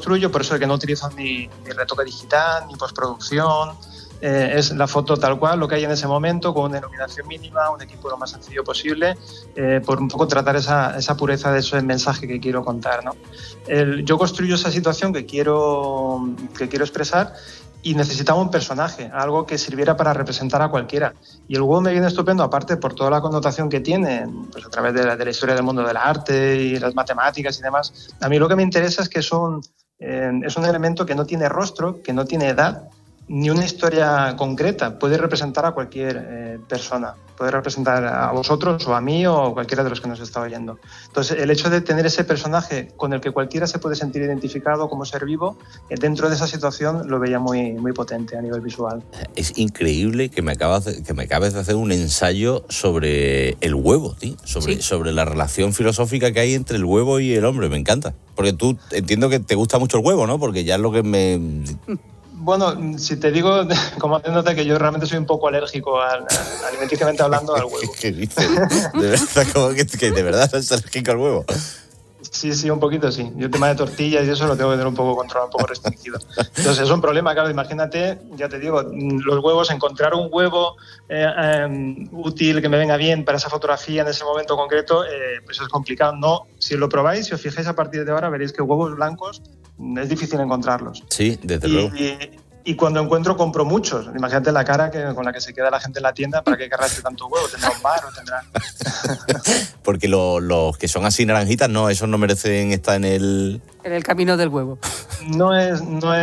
construyo, por eso es que no utilizo ni retoque digital, ni postproducción. Es la foto tal cual, lo que hay en ese momento, con una iluminación mínima, un equipo lo más sencillo posible, por un poco tratar esa pureza de ese mensaje que quiero contar, ¿no? Yo construyo esa situación que quiero expresar y necesitaba un personaje, algo que sirviera para representar a cualquiera. Y el huevo me viene estupendo, aparte por toda la connotación que tiene, pues a través de la historia del mundo del arte y las matemáticas y demás. A mí lo que me interesa es que es un elemento que no tiene rostro, que no tiene edad, ni una historia concreta. Puede representar a cualquier persona, puede representar a vosotros o a mí o a cualquiera de los que nos está oyendo. Entonces, el hecho de tener ese personaje con el que cualquiera se puede sentir identificado como ser vivo, dentro de esa situación lo veía muy, muy potente a nivel visual. Es increíble que me acabes de hacer un ensayo sobre el huevo, tío, sobre la relación filosófica que hay entre el huevo y el hombre. Me encanta. Porque tú entiendo que te gusta mucho el huevo, ¿no? Porque ya es lo que me... Bueno, si te digo, como anécdota, que yo realmente soy un poco alérgico, alimenticiamente hablando, al huevo. ¿Qué dices? ¿De verdad? ¿Cómo que de verdad eres alérgico al huevo? Sí, un poquito sí. Yo el tema de tortillas y eso lo tengo que tener un poco controlado, un poco restringido. Entonces es un problema, claro. Imagínate, ya te digo, los huevos, encontrar un huevo útil, que me venga bien para esa fotografía en ese momento concreto, pues es complicado. No, si lo probáis, si os fijáis a partir de ahora, veréis que huevos blancos es difícil encontrarlos. Sí, desde luego. Y cuando encuentro, compro muchos. Imagínate la cara con la que se queda la gente en la tienda. ¿Para qué querrá tanto huevo? ¿Tendrá un mar o tendrá...? Porque los que son así naranjitas, no, esos no merecen estar en el camino del huevo. No es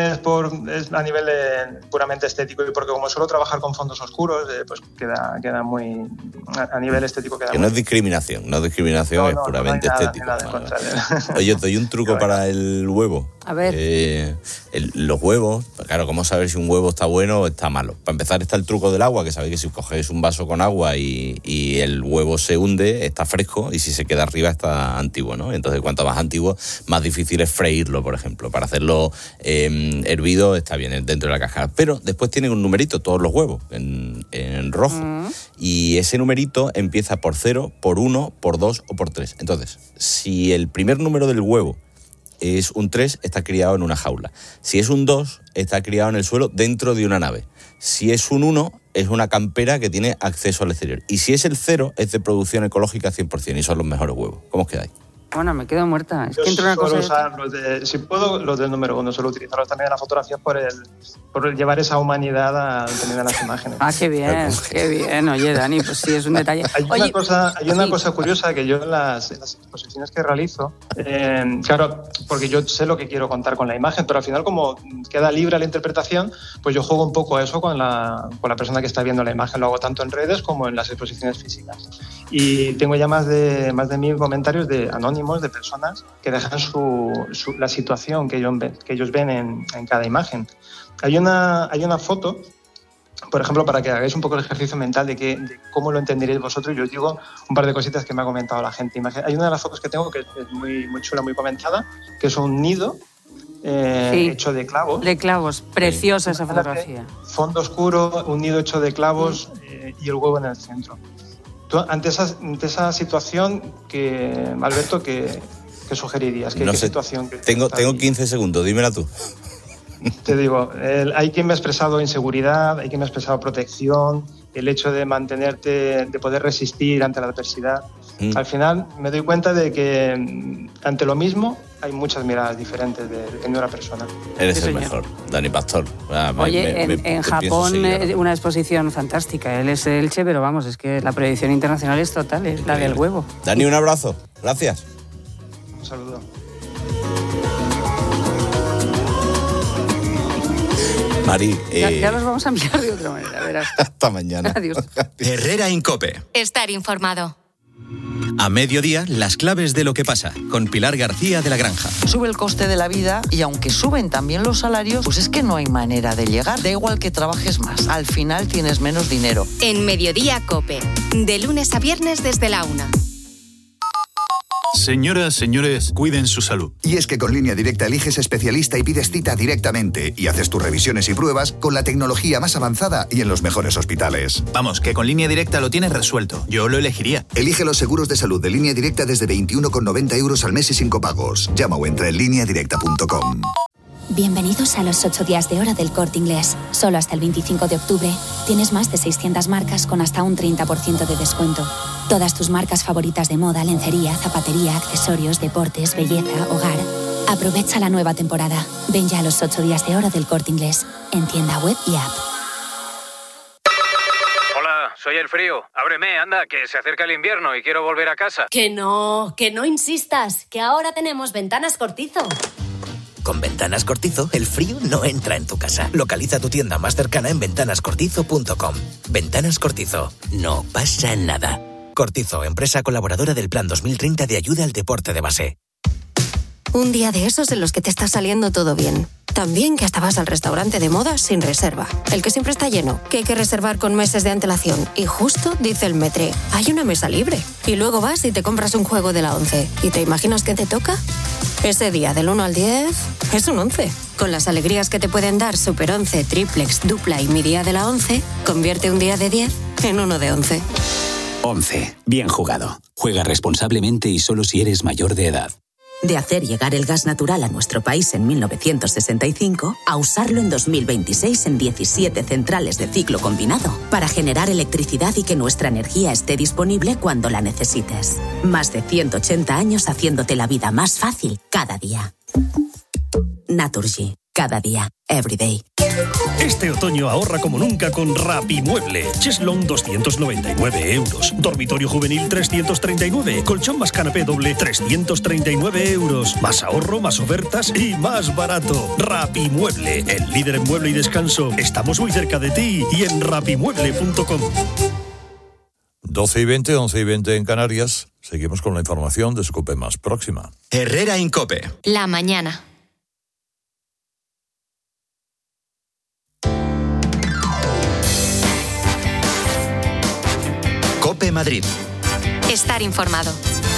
a nivel puramente estético, y porque como suelo trabajar con fondos oscuros, pues queda muy... A nivel estético queda que muy... no es discriminación, es puramente estético. Oye, te doy un truco para el huevo. A ver. Los huevos, claro, ¿cómo saber si un huevo está bueno o está malo? Para empezar está el truco del agua, que sabéis que si cogéis un vaso con agua y el huevo se hunde, está fresco, y si se queda arriba está antiguo, ¿no? Entonces, cuanto más antiguo, más difícil es freírlo, por ejemplo. Para hacerlo hervido está bien dentro de la cáscara. Pero después tienen un numerito, todos los huevos, en rojo. Y ese numerito empieza por 0, por 1, por 2 o por 3. Entonces, si el primer número del huevo es un 3, está criado en una jaula. Si es un 2, está criado en el suelo dentro de una nave. Si es un 1, es una campera que tiene acceso al exterior. Y si es el 0, es de producción ecológica 100%, y son los mejores huevos. ¿Cómo os quedáis? Bueno, me quedo muerta. Es yo que entre una cosa usar si puedo, los del número 1, suelo utilizarlos también en la fotografía por llevar esa humanidad al tener las imágenes. Ah, qué bien. Oye, Dani, pues sí, es un detalle. Hay una cosa curiosa que yo en las exposiciones que realizo, claro, porque yo sé lo que quiero contar con la imagen, pero al final, como queda libre la interpretación, pues yo juego un poco a eso con la persona que está viendo la imagen. Lo hago tanto en redes como en las exposiciones físicas. Y tengo ya más de 1000 comentarios de anónimos, de personas que dejan la situación que ellos ven en cada imagen. Hay una foto, por ejemplo, para que hagáis un poco el ejercicio mental de cómo lo entenderéis vosotros. Yo os digo un par de cositas que me ha comentado la gente. Hay una de las fotos que tengo que es muy, muy chula, muy comentada, que es un nido hecho de clavos. De clavos, preciosa esa fotografía. Fondo oscuro, un nido hecho de clavos y el huevo en el centro. Tú, ante esa situación, Alberto, ¿qué sugerirías? ¿Qué situación? Tengo 15 segundos, dímela tú. Te digo, hay quien me ha expresado inseguridad, hay quien me ha expresado protección, el hecho de mantenerte, de poder resistir ante la adversidad. Al final me doy cuenta de que ante lo mismo hay muchas miradas diferentes de una persona. Eres el mejor, Dani Pastor. Oye, en Japón una exposición fantástica. Él es Elche, pero vamos, es que la proyección internacional es total, es la del huevo. Dani, un abrazo. Gracias. Un saludo. Mari, ya los vamos a enviar de otra manera, verás. Hasta mañana. Adiós. Herrera en COPE. Estar informado. A mediodía, las claves de lo que pasa, con Pilar García de la Granja. Sube el coste de la vida y aunque suben también los salarios, pues es que no hay manera de llegar. Da igual que trabajes más, al final tienes menos dinero. En Mediodía COPE, de lunes a viernes desde la 1. Señoras, señores, cuiden su salud. Y es que con Línea Directa eliges especialista y pides cita directamente y haces tus revisiones y pruebas con la tecnología más avanzada y en los mejores hospitales. Vamos, que con Línea Directa lo tienes resuelto. Yo lo elegiría. Elige los seguros de salud de Línea Directa desde 21,90 € al mes y sin copagos. Llama o entra en lineadirecta.com. Bienvenidos a los 8 días de oro del Corte Inglés. Solo hasta el 25 de octubre tienes más de 600 marcas con hasta un 30% de descuento. Todas tus marcas favoritas de moda, lencería, zapatería, accesorios, deportes, belleza, hogar. Aprovecha la nueva temporada. Ven ya a los 8 días de oro del Corte Inglés, en tienda web y app. Hola, soy el frío. Ábreme, anda, que se acerca el invierno y quiero volver a casa. Que no insistas, que ahora tenemos Ventanas Cortizo. Con Ventanas Cortizo, el frío no entra en tu casa. Localiza tu tienda más cercana en ventanascortizo.com. Ventanas Cortizo. No pasa nada. Cortizo, empresa colaboradora del Plan 2030 de ayuda al deporte de base. Un día de esos en los que te está saliendo todo bien. También que hasta vas al restaurante de moda sin reserva. El que siempre está lleno, que hay que reservar con meses de antelación. Y justo dice el Metre, hay una mesa libre. Y luego vas y te compras un juego de la 11. ¿Y te imaginas qué te toca? Ese día del 1 al 10 es un 11. Con las alegrías que te pueden dar Super 11, Triplex, Dupla y Mi Día de la 11, convierte un día de 10 en uno de 11. 11. Bien jugado. Juega responsablemente y solo si eres mayor de edad. De hacer llegar el gas natural a nuestro país en 1965 a usarlo en 2026 en 17 centrales de ciclo combinado para generar electricidad y que nuestra energía esté disponible cuando la necesites. Más de 180 años haciéndote la vida más fácil cada día. Naturgy. Cada día. Every day. Este otoño ahorra como nunca con Rapimueble. Cheslong 299 euros. Dormitorio juvenil 339. Colchón más canapé doble 339 euros. Más ahorro, más ofertas y más barato. Rapimueble, el líder en mueble y descanso. Estamos muy cerca de ti y en rapimueble.com. 12:20, 11:20 en Canarias. Seguimos con la información de COPE más próxima. Herrera Incope. La mañana. COPE Madrid. Estar informado.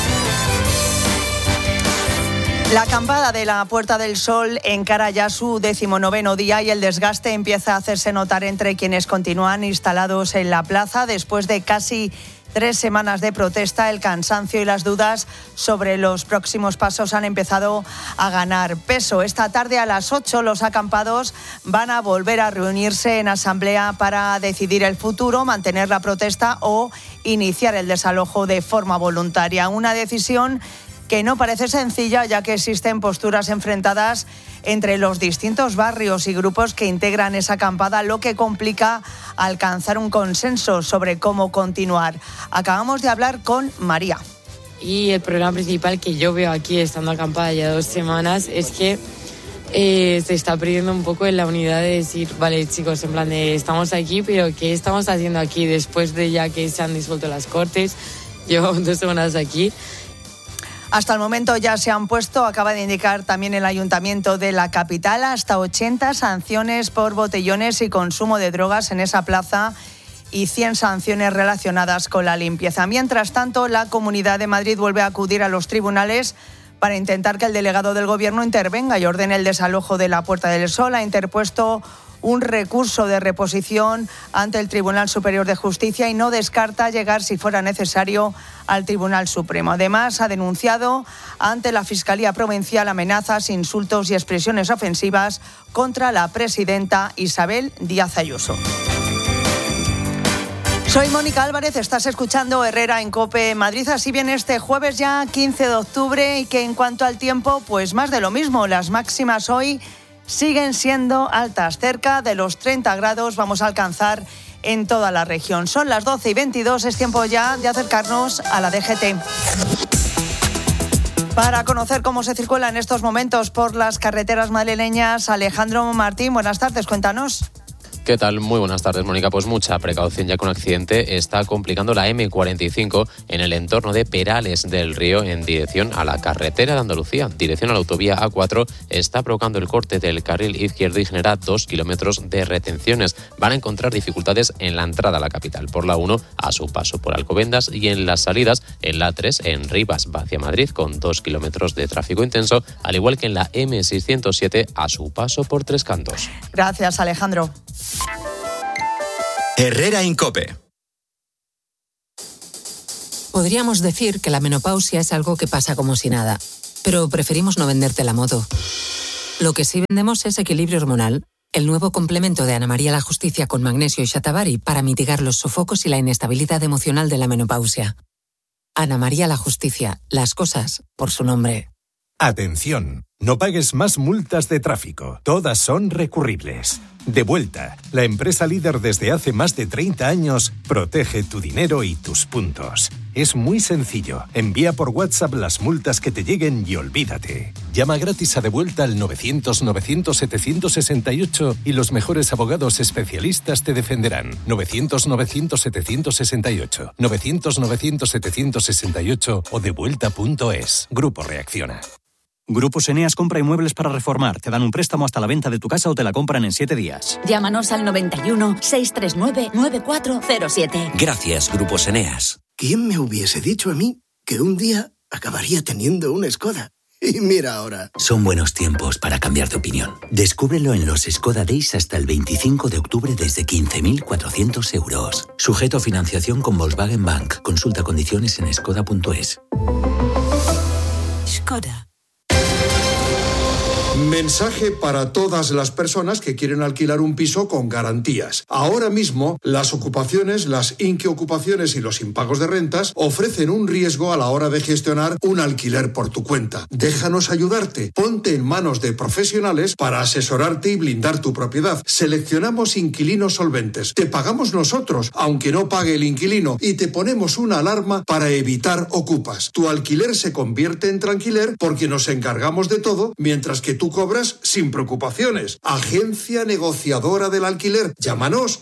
La acampada de la Puerta del Sol encara ya su 19º día y el desgaste empieza a hacerse notar entre quienes continúan instalados en la plaza. Después de casi 3 semanas de protesta, el cansancio y las dudas sobre los próximos pasos han empezado a ganar peso. Esta tarde a las 8 los acampados van a volver a reunirse en asamblea para decidir el futuro, mantener la protesta o iniciar el desalojo de forma voluntaria. Una decisión que no parece sencilla, ya que existen posturas enfrentadas entre los distintos barrios y grupos que integran esa acampada, lo que complica alcanzar un consenso sobre cómo continuar. Acabamos de hablar con María. Y el problema principal que yo veo aquí, estando acampada ya 2 semanas, es que se está perdiendo un poco en la unidad de decir, vale chicos, en plan de estamos aquí, pero ¿qué estamos haciendo aquí después de ya que se han disuelto las Cortes? Llevamos 2 semanas aquí. Hasta el momento ya se han puesto, acaba de indicar también el Ayuntamiento de la capital, hasta 80 sanciones por botellones y consumo de drogas en esa plaza y 100 sanciones relacionadas con la limpieza. Mientras tanto, la Comunidad de Madrid vuelve a acudir a los tribunales para intentar que el delegado del Gobierno intervenga y ordene el desalojo de la Puerta del Sol. Ha interpuesto un recurso de reposición ante el Tribunal Superior de Justicia y no descarta llegar, si fuera necesario, al Tribunal Supremo. Además, ha denunciado ante la Fiscalía Provincial amenazas, insultos y expresiones ofensivas contra la presidenta Isabel Díaz Ayuso. Soy Mónica Álvarez, estás escuchando Herrera en COPE Madrid. Así viene este jueves ya 15 de octubre y que en cuanto al tiempo, pues más de lo mismo. Las máximas hoy siguen siendo altas, cerca de los 30 grados vamos a alcanzar en toda la región. Son las 12:22, es tiempo ya de acercarnos a la DGT. Para conocer cómo se circula en estos momentos por las carreteras madrileñas, Alejandro Martín, buenas tardes, cuéntanos. ¿Qué tal? Muy buenas tardes, Mónica. Pues mucha precaución, ya que un accidente está complicando la M45 en el entorno de Perales del Río en dirección a la carretera de Andalucía. Dirección a la autovía A4 está provocando el corte del carril izquierdo y genera 2 kilómetros de retenciones. Van a encontrar dificultades en la entrada a la capital por la 1 a su paso por Alcobendas y en las salidas en la 3 en Rivas hacia Madrid con 2 kilómetros de tráfico intenso, al igual que en la M607 a su paso por Tres Cantos. Gracias, Alejandro. Herrera Incope. Podríamos decir que la menopausia es algo que pasa como si nada, pero preferimos no venderte la moto. Lo que sí vendemos es Equilibrio Hormonal, el nuevo complemento de Ana María la Justicia con magnesio y shatavari para mitigar los sofocos y la inestabilidad emocional de la menopausia. Ana María la Justicia, las cosas por su nombre. Atención, no pagues más multas de tráfico, todas son recurribles. Devuelta, la empresa líder desde hace más de 30 años, protege tu dinero y tus puntos. Es muy sencillo, envía por WhatsApp las multas que te lleguen y olvídate. Llama gratis a Devuelta al 900-900-768 y los mejores abogados especialistas te defenderán. 900-900-768, 900-900-768 o devuelta.es. Grupo Reacciona. Grupos Eneas compra inmuebles para reformar. Te dan un préstamo hasta la venta de tu casa o te la compran en 7 días. Llámanos al 91 639 9407. Gracias, Grupos Eneas. ¿Quién me hubiese dicho a mí que un día acabaría teniendo una Skoda? Y mira ahora. Son buenos tiempos para cambiar de opinión. Descúbrelo en los Skoda Days hasta el 25 de octubre desde 15.400 euros. Sujeto a financiación con Volkswagen Bank. Consulta condiciones en skoda.es. Skoda. Mensaje para todas las personas que quieren alquilar un piso con garantías. Ahora mismo, las ocupaciones, las inquiocupaciones y los impagos de rentas ofrecen un riesgo a la hora de gestionar un alquiler por tu cuenta. Déjanos ayudarte. Ponte en manos de profesionales para asesorarte y blindar tu propiedad. Seleccionamos inquilinos solventes. Te pagamos nosotros, aunque no pague el inquilino, y te ponemos una alarma para evitar ocupas. Tu alquiler se convierte en tranquiler porque nos encargamos de todo, mientras que tú cobras sin preocupaciones. Agencia negociadora del alquiler. Llámanos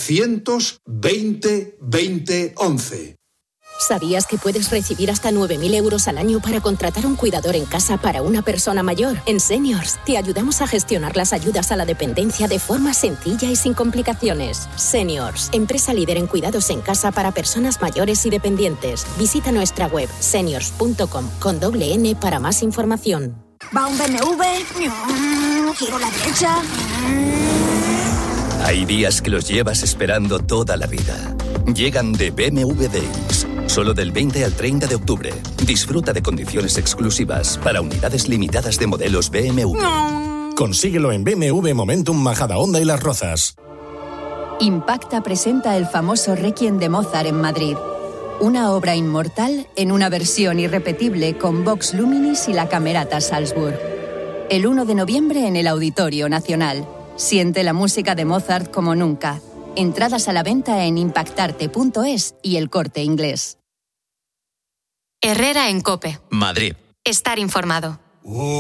920 20 11. ¿Sabías que puedes recibir hasta 9.000 euros al año para contratar un cuidador en casa para una persona mayor? En Seniors te ayudamos a gestionar las ayudas a la dependencia de forma sencilla y sin complicaciones. Seniors, empresa líder en cuidados en casa para personas mayores y dependientes. Visita nuestra web seniors.com con doble N para más información. Va un BMW, giro a la derecha. Hay días que los llevas esperando toda la vida. Llegan de BMW Days. Solo del 20 al 30 de octubre. Disfruta de condiciones exclusivas para unidades limitadas de modelos BMW. Consíguelo en BMW Momentum Majadahonda y Las Rozas. Impacta presenta el famoso Requiem de Mozart en Madrid. Una obra inmortal en una versión irrepetible con Vox Luminis y la Camerata Salzburg. El 1 de noviembre en el Auditorio Nacional. Siente la música de Mozart como nunca. Entradas a la venta en impactarte.es y El Corte Inglés. Herrera en COPE. Madrid. Estar informado.